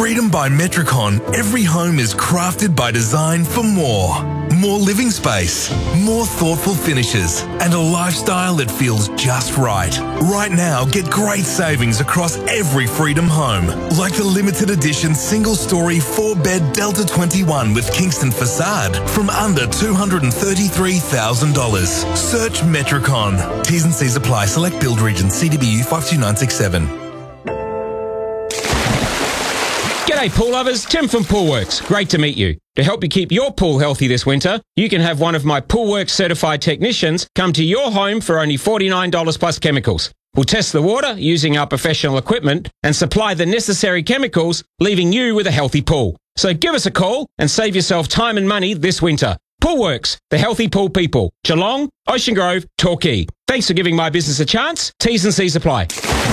Freedom by Metricon, every home is crafted by design for more. More living space, more thoughtful finishes, and a lifestyle that feels just right. Right now, get great savings across every Freedom home, like the limited edition single-story 4-bed Delta 21 with Kingston facade from under $233,000. Search Metricon. T's and C's apply. Select build region. CDBU 52967. G'day pool lovers, Tim from Poolworks. Great to meet you. To help you keep your pool healthy this winter, you can have one of my Poolworks certified technicians come to your home for only $49 plus chemicals. We'll test the water using our professional equipment and supply the necessary chemicals, leaving you with a healthy pool. So give us a call and save yourself time and money this winter. Poolworks, the healthy pool people. Geelong, Ocean Grove, Torquay. Thanks for giving my business a chance. T's and C's apply.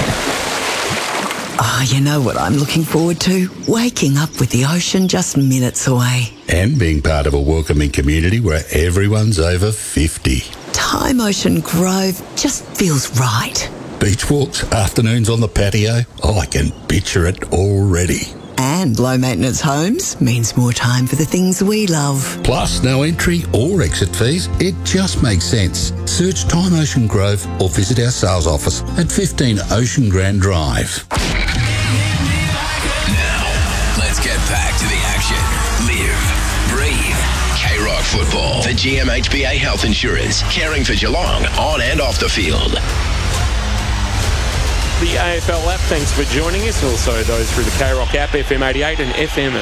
Oh, you know what I'm looking forward to? Waking up with the ocean just minutes away. And being part of a welcoming community where everyone's over 50. Time Ocean Grove just feels right. Beach walks, afternoons on the patio. Oh, I can picture it already. And low maintenance homes means more time for the things we love. Plus, no entry or exit fees. It just makes sense. Search Time Ocean Grove or visit our sales office at 15 Ocean Grand Drive. Now, let's get back to the action. Live, breathe, K-Rock football. The GMHBA Health Insurance, caring for Geelong on and off the field. The AFL app, thanks for joining us. Also those through the K-Rock app, FM 88 and FM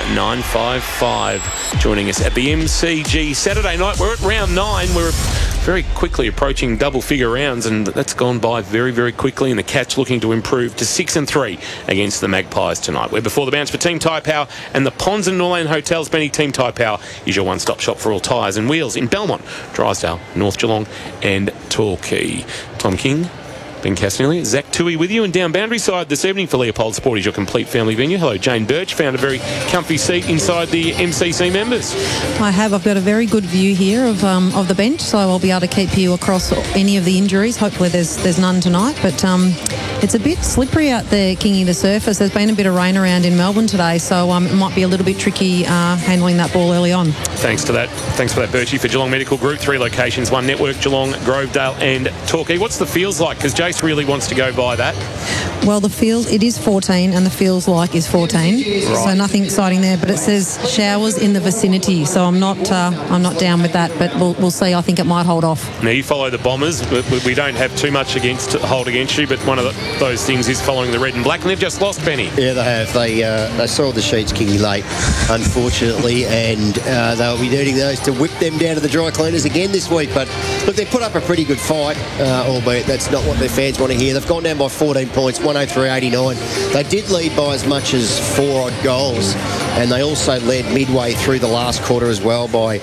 955. Joining us at the MCG Saturday night. We're at round 9. We're very quickly approaching double-figure rounds, and that's gone by very, very quickly, and the Cats looking to improve to 6-3 against the Magpies tonight. We're before the bounce for Team Tyre Power and the Ponds and Norland Hotels. Benny, Team Tyre Power is your one-stop shop for all tyres and wheels in Belmont, Drysdale, North Geelong and Torquay. Tom King, Ben Castanelli, Zach Tui with you, and down Boundary Side this evening for Leopold Sport is your complete family venue. Hello, Jane Birch. Found a very comfy seat inside the MCC members. I have. I've got a very good view here of the bench, so I'll be able to keep you across any of the injuries. Hopefully there's none tonight, but it's a bit slippery out there, Kingy, the surface. There's been a bit of rain around in Melbourne today, so it might be a little bit tricky handling that ball early on. Thanks for that, Birchie. For Geelong Medical Group, 3 locations, 1 network, Geelong, Grovedale and Torquay. What's the feels like? Because Jace really wants to go by that. Well, the feels, it is 14 and the feels like is 14. Right. So nothing exciting there, but it says showers in the vicinity, so I'm not down with that, but we'll see. I think it might hold off. Now, you follow the Bombers, but we don't have too much to hold against you, but one of those things is following the red and black, and they've just lost, Benny. Yeah, they have. They saw the sheets Kingy late, unfortunately, and they'll be needing those to whip them down to the dry cleaners again this week. But look, they put up a pretty good fight, albeit that's not what their fans want to hear. They've gone down by 14 points, 103-89. They did lead by as much as 4 odd goals, and they also led midway through the last quarter as well by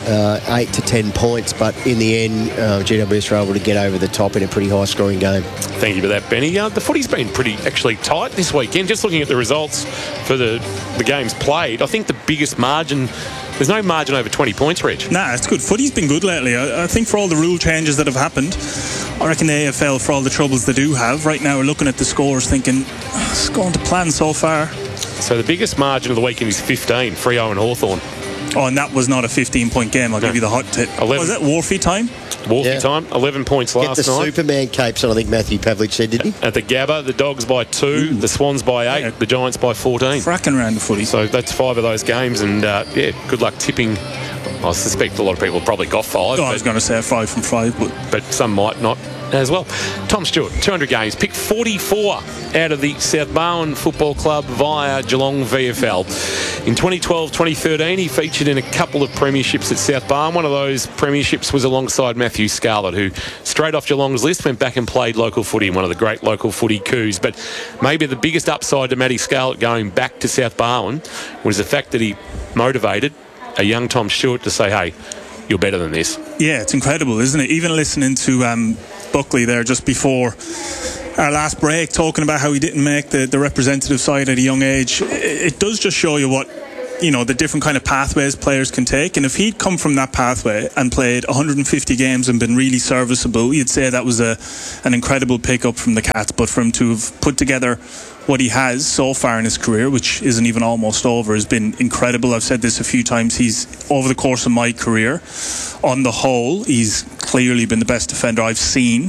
8 to 10 points. But in the end, GWS were able to get over the top in a pretty high-scoring game. Thank you for that, Benny. The footy's been pretty actually tight this weekend. Just looking at the results for the games played, I think the biggest margin. There's no margin over 20 points, Rich. Nah, it's good. Footy's been good lately. I think for all the rule changes that have happened, I reckon the AFL, for all the troubles they do have, right now we're looking at the scores thinking, it's going to plan so far. So the biggest margin of the weekend is 15, Freo and Hawthorn. Oh, and that was not a 15-point game. I'll give you the hot tip. Was that Wharfie time? Wharfie time, 11 points last night. Get the Superman capes on, I think Matthew Pavlich said, didn't he? At the Gabba, the Dogs by 2, the Swans by 8, the Giants by 14. Fracking around the footy. So that's 5 of those games, and good luck tipping. I suspect a lot of people probably got 5. I was going to say 5 from 5, but some might not as well. Tom Stewart, 200 games, picked 44 out of the South Barwon Football Club via Geelong VFL. In 2012-2013, he featured in a couple of premierships at South Barwon. One of those premierships was alongside Matthew Scarlett, who straight off Geelong's list went back and played local footy in one of the great local footy coups. But maybe the biggest upside to Matty Scarlett going back to South Barwon was the fact that he motivated a young Tom Stewart to say, hey, you're better than this. Yeah, it's incredible, isn't it? Even listening to Buckley there just before our last break, talking about how he didn't make the representative side at a young age, it does just show you what, the different kind of pathways players can take. And if he'd come from that pathway and played 150 games and been really serviceable, you'd say that was an incredible pickup from the Cats. But for him to have put together what he has so far in his career, which isn't even almost over, has been incredible. I've said this a few times. He's, over the course of my career, on the whole, he's clearly been the best defender I've seen.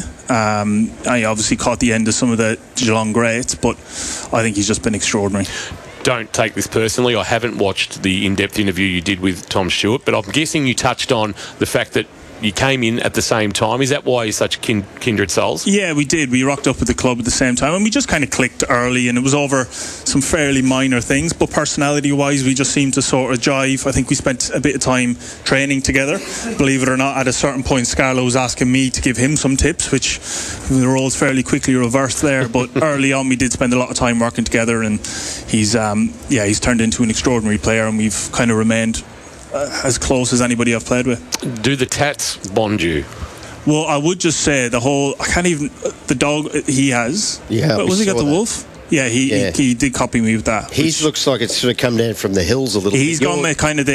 I obviously caught the end of some of the Geelong greats, but I think he's just been extraordinary. Don't take this personally. I haven't watched the in-depth interview you did with Tom Stewart, but I'm guessing you touched on the fact that you came in at the same time. Is that why you're such kindred souls? Yeah, we did. We rocked up with the club at the same time, and we just kind of clicked early, and it was over some fairly minor things, but personality-wise, we just seemed to sort of jive. I think we spent a bit of time training together. Believe it or not, at a certain point, Scarlett was asking me to give him some tips, which the roles fairly quickly reversed there, but early on, we did spend a lot of time working together, and he's turned into an extraordinary player, and we've kind of remained as close as anybody I've played with. Do the tats bond you? Well, I would just say the dog he has. Yeah, was he got the wolf? Yeah, he did copy me with that. His looks like it's sort of come down from the hills a little bit. He's gone with kind of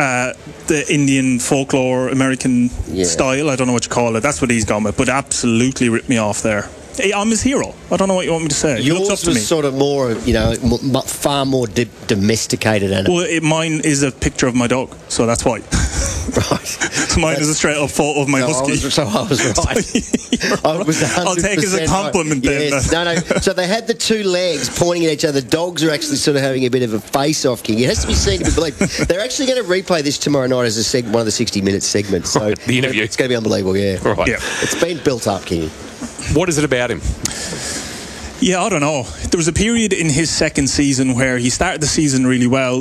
the Indian folklore American style. I don't know what you call it. That's what he's gone with, but absolutely ripped me off there. I'm his hero. I don't know what you want me to say. Yours looks up to was me. Sort of more, far more domesticated animal. Well, mine is a picture of my dog, so that's why. Right. So mine is a straight up photo of my husky. I was right. I'll take it as a compliment then. Yes. No. So they had the two legs pointing at each other. The dogs are actually sort of having a bit of a face-off, King. It has to be seen to be believed. They're actually going to replay this tomorrow night as one of the 60-minute segments. So the interview. It's going to be unbelievable, yeah. Right. Yeah. It's been built up, King. What is it about him? Yeah, I don't know. There was a period in his second season where he started the season really well,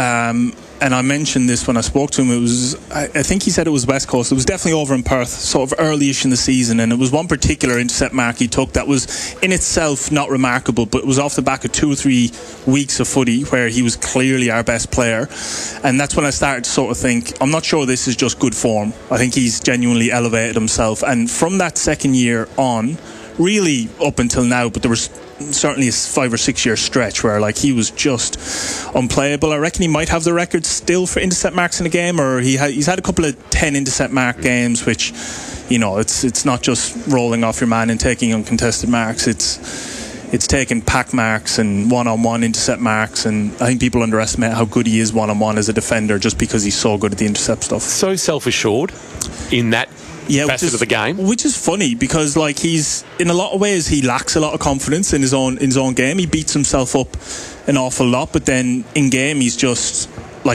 and I mentioned this when I spoke to him. It was, I think he said it was West Coast. It was definitely over in Perth, sort of early-ish in the season, and it was one particular intercept mark he took that was in itself not remarkable, but it was off the back of 2 or 3 weeks of footy where he was clearly our best player, and that's when I started to sort of think, I'm not sure this is just good form. I think he's genuinely elevated himself, and from that second year on, really up until now, but there was certainly a 5 or 6 year stretch where he was just unplayable. I reckon he might have the record still for intercept marks in a game, or he's had a couple of 10 intercept mark games, which it's not just rolling off your man and taking uncontested marks. It's taking pack marks and one-on-one intercept marks, and I think people underestimate how good he is one-on-one as a defender just because he's so good at the intercept stuff. So self-assured in that facet of the game, which is funny because he's in a lot of ways he lacks a lot of confidence in his own game. He beats himself up an awful lot, but then in game he's just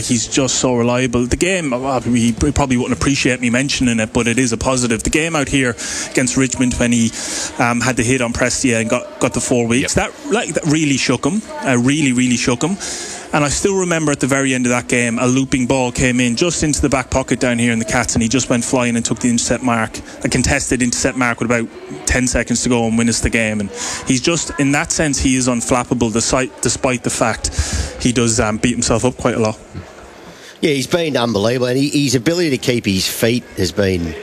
so reliable. The game, he probably wouldn't appreciate me mentioning it, but it is a positive. The game out here against Richmond when he had the hit on Prestia and got the 4 weeks, that really shook him. Really shook him. And I still remember at the very end of that game, a looping ball came in just into the back pocket down here in the Cats, and he just went flying and took the intercept mark, a contested intercept mark with about 10 seconds to go, and win us the game. And he's just, in that sense, he is unflappable despite the fact he does beat himself up quite a lot. Yeah, he's been unbelievable, and his ability to keep his feet has been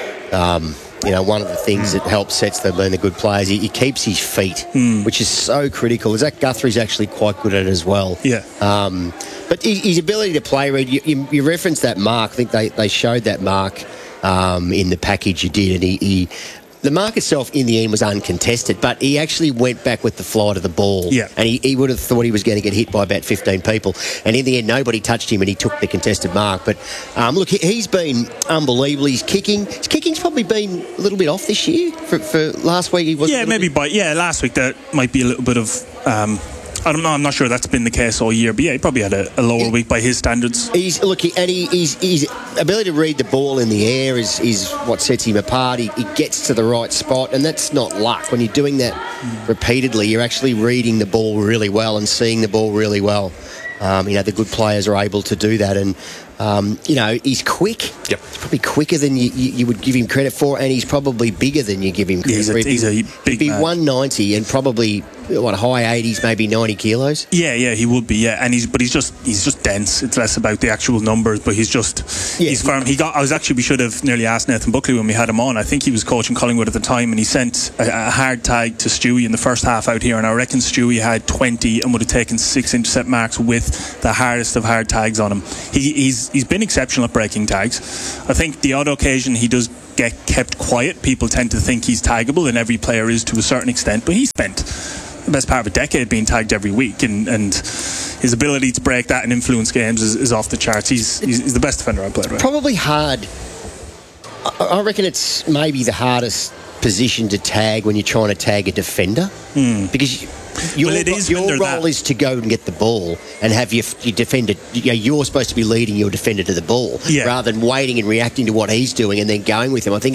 one of the things that helps sets them being the good players. He keeps his feet, which is so critical. Zach Guthrie's actually quite good at it as well. Yeah. But his ability to play, Reid, you referenced that mark. I think they showed that mark in the package you did, and the mark itself in the end was uncontested, but he actually went back with the flight of the ball. Yeah. And he would have thought he was going to get hit by about 15 people. And in the end, nobody touched him and he took the contested mark. But look, he's been unbelievable. His kicking's probably been a little bit off this year. For last week, he was. Yeah, maybe last week that might be a little bit of. I don't know. I'm not sure that's been the case all year, but yeah, he probably had a lower week by his standards. His ability to read the ball in the air is what sets him apart. He gets to the right spot, and that's not luck. When you're doing that repeatedly, you're actually reading the ball really well and seeing the ball really well. The good players are able to do that, and he's quick. Yep. He's probably quicker than you would give him credit for, and he's probably bigger than you give him credit for. He's a big man. 190 and probably high 80s, maybe 90 kilos. Yeah, he would be. Yeah, and he's just dense. It's less about the actual numbers, but he's firm. We should have nearly asked Nathan Buckley when we had him on. I think he was coaching Collingwood at the time, and he sent a hard tag to Stewie in the first half out here, and I reckon Stewie had 20 and would have taken 6 intercept marks with the hardest of hard tags on him. He's been exceptional at breaking tags. I think the odd occasion he does get kept quiet. People tend to think he's taggable, and every player is to a certain extent, but he spent the best part of a decade being tagged every week, and his ability to break that and influence games is off the charts. He's the best defender I've played with. Probably hard. I reckon it's maybe the hardest position to tag when you're trying to tag a defender, because your role is to go and get the ball and have your defender. You're supposed to be leading your defender to the ball rather than waiting and reacting to what he's doing and then going with him. I think